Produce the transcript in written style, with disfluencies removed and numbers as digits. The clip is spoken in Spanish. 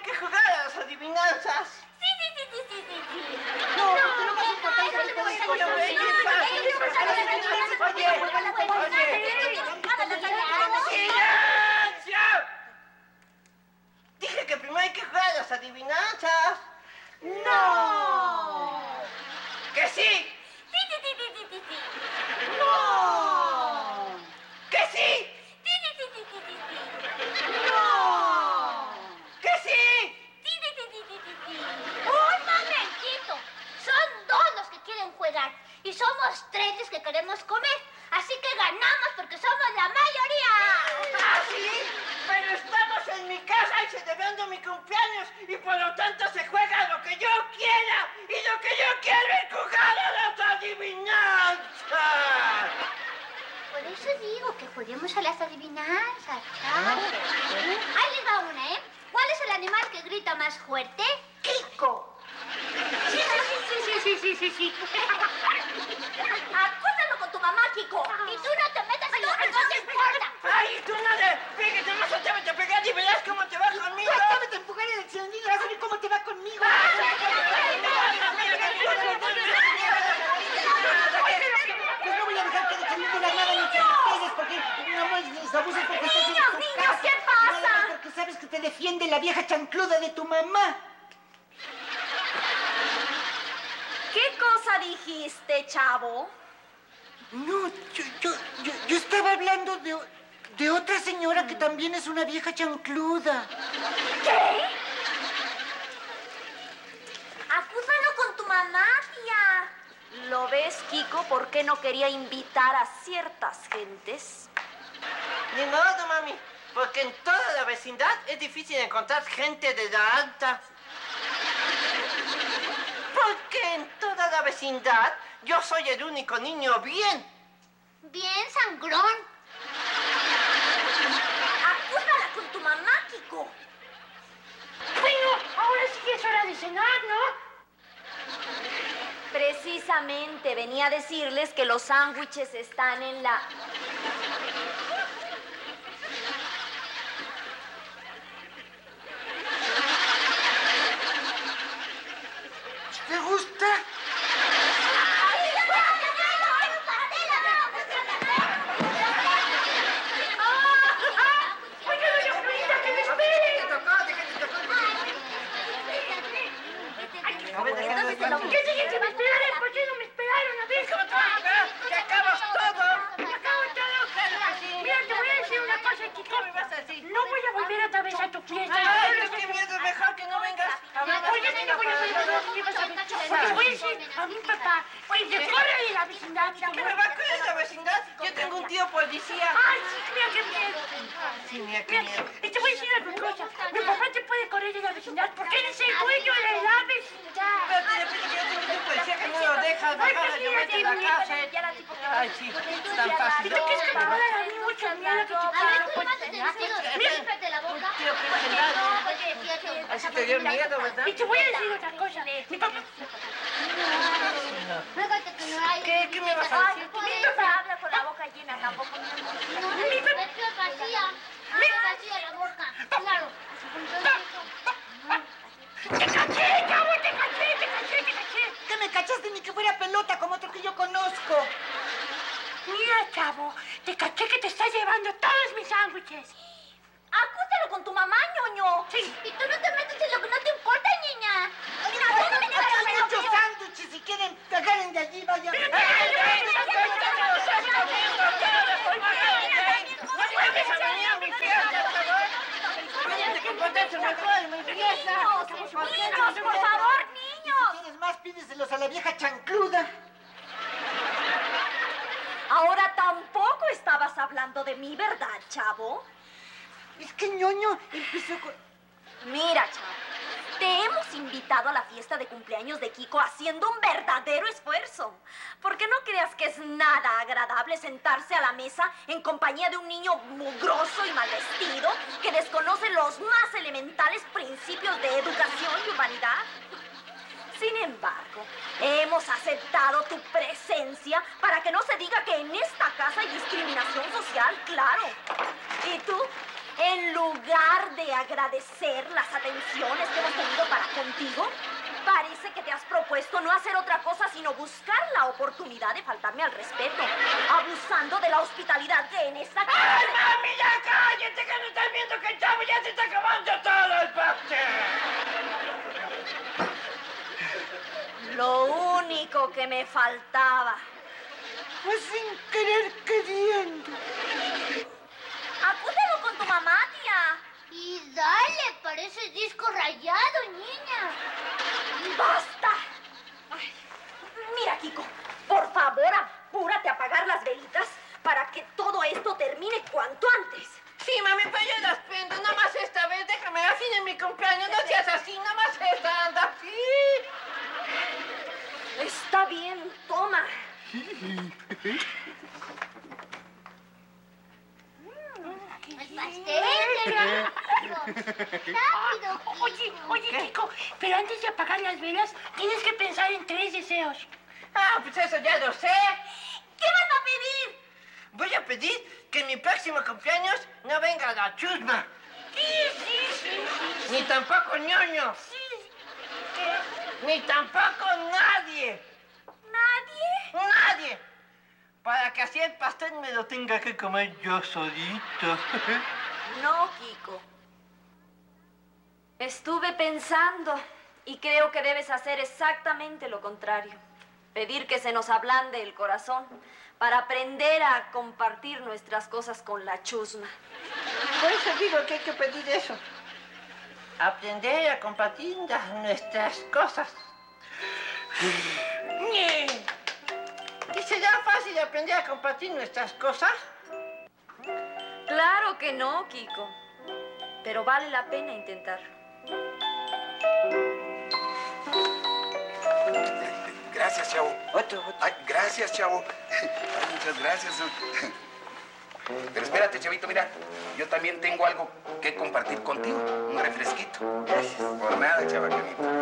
que jugar a las adivinanzas. Sí. No, porque lo más importante es poder ¡Silencio! Dije que primero hay que jugar a las adivinanzas. ¡No! ¡Que sí! Sí. ¡No! ¡Que sí! ¡No! ¡Que sí! Un momentito. Son dos los que quieren jugar y somos tres los que queremos comer. Así que ganamos porque somos la mayoría. ¿Ah, sí? Pero estamos en mi casa y celebrando mi cumpleaños y por lo tanto se juega lo que yo quiera y lo que yo quiero es jugar a las adivinanzas. Por eso digo que juguemos a las adivinanzas, chavo. Ahí les va una, ¿eh? ¿Cuál es el animal que grita más fuerte? Kiko. Sí. Acuérdalo con tu mamá, Kiko. Y tú no te metas en lo que no te importa. ¡Ay, tú no le pegues! ¡Nomás atrévete a pegar y verás cómo te va conmigo! Atrévete a empujar el encendido, vas a ver cómo te va conmigo. Pues no voy a dejar que de salir de la nada ni que te pegues, porque no me abuses porque estás en tu casa. ¿Qué pasa? No, porque sabes que te defiende la vieja chancluda de tu mamá. ¿Qué cosa dijiste, chavo? No, yo estaba hablando de otra señora que también es una vieja chancluda. ¿Qué? Acúsalo con tu mamá, tía. ¿Lo ves, Kiko? ¿Por qué no quería invitar a ciertas gentes? Ni modo, mami, porque en toda la vecindad es difícil encontrar gente de la alta. Porque en toda la vecindad yo soy el único niño bien. Bien sangrón. Acúsala con tu mamá, Kiko. Bueno, ahora sí que es hora de cenar, ¿no? Precisamente venía a decirles que los sándwiches están en la... ¿Te gusta? ¿Qué dije que me esperaran? ¿Por qué no me esperaron? A ver, ¡Que acabas todo! acabo todo. Mira, te voy a decir una cosa, Kiko. ¿Qué me vas a decir? No voy a volver otra vez a tu fiesta. ¡Ay, qué miedo! Mejor que no vengas. Oye, que no voy a volver a tu fiesta. Porque voy a decir a mi papá que te corre de la vecindad. ¿Qué me va a correr la vecindad? Yo tengo un tío policía. Ay, sí, mira qué miedo. Sí, mira qué miedo. Y te voy a decir una cosa. Mi papá te puede correr de la vecindad porque él es el dueño de la vecindad. Pero te repito que yo tengo un tío policía que no lo dejas bajar a llover en la casa. Ay, sí, es tan fácil. ¿Y tú crees que me va a dar a mí mucho miedo que tu A papá ver, no tú puede mátate el cenar? vestido. Mira, Cállate la boca. Tío, que es verdad. Porque decía que... Así te dio miedo, ¿verdad? y te voy a decir otra cosa. Mi papá... Fíjate que no hay... ¿Qué me vas a Ay, decir? no puede Mi papá ser. habla con la boca llena, tampoco me Es que es vacía. Es vacía la boca. Claro. ¡Te caché, chavo! ¡Te caché! Que me cachaste ni que fuera pelota como otro que yo conozco. Mira, chavo, te caché que te estás llevando todos mis sándwiches. Acústalo con tu mamá, ñoño. Sí. Y tú no te metes en lo que no te importa, niña. Mira, tú no me llevas a Hay lo muchos que yo... sándwiches, si quieren, agarren de allí, vaya. ¡No vuelves a venir a mi fiesta, por favor! ¡Tienes que comportarse mejor en mi fiesta! Niños, por favor, Si niños. quieres más, pídeselos a la vieja chancluda. Ahora tampoco estabas hablando de mí, ¿verdad, chavo? Es que ñoño empezó con... Mira, chavo, te hemos invitado a la fiesta de cumpleaños de Kiko haciendo un verdadero esfuerzo. Porque no creas que es nada agradable sentarse a la mesa en compañía de un niño mugroso y mal vestido que desconoce los más elementales principios de educación y humanidad. Sin embargo, hemos aceptado tu presencia para que no se diga que en esta casa hay discriminación social, claro. Y tú En lugar de agradecer las atenciones que hemos tenido para contigo, parece que te has propuesto no hacer otra cosa sino buscar la oportunidad de faltarme al respeto, abusando de la hospitalidad que en esta casa... ¡Ay, mami, ya cállate! Que no estás viendo que el chavo ya se está acabando todo el pastel. Lo único que me faltaba. Pues sin querer queriendo. Acútelo con tu mamá, tía. Y dale, parece disco rayado, niña. ¡Basta! Ay, mira, Kiko, por favor, apúrate a apagar las velitas para que todo esto termine cuanto antes. Sí, mami, pero yo las prendo. Nada más esta vez, déjame así en mi cumpleaños. No seas así, nada más esta, anda así. Está bien, toma. El pastel, rápido, Oye, Kiko, pero antes de apagar las velas, tienes que pensar en 3 deseos. Ah, pues eso ya lo sé. ¿Qué vas a pedir? Voy a pedir que en mi próximo cumpleaños no venga la chusma. Sí. Ni tampoco ñoño. Ni tampoco nadie. ¿Nadie? ¡Nadie! Para que así el pastel me lo tenga que comer yo solito. No, Kiko. Estuve pensando y creo que debes hacer exactamente lo contrario. Pedir que se nos ablande el corazón para aprender a compartir nuestras cosas con la chusma. Por eso digo que hay que pedir eso. Aprender a compartir nuestras cosas. ¿Y será fácil aprender a compartir nuestras cosas? Claro que no, Kiko. Pero vale la pena intentarlo. Gracias, chavo. Otro. Ay, gracias, chavo. Ay, muchas gracias. Pero espérate, chavito, mira. Yo también tengo algo que compartir contigo. Un refresquito. Gracias. Por nada, chava, querido.